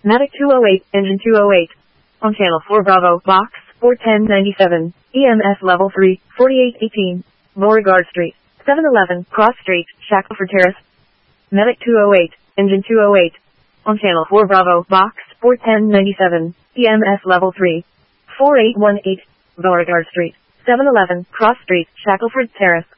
Matic 208, engine 208. On channel 4 Bravo, box 41097, EMS level 3, 4818, Beauregard Street, 711, Cross Street, Shackelford Terrace. Medic 208, engine 208. On channel 4 Bravo, box 41097, EMS level 3, 4818, Beauregard Street, 711, Cross Street, Shackelford Terrace.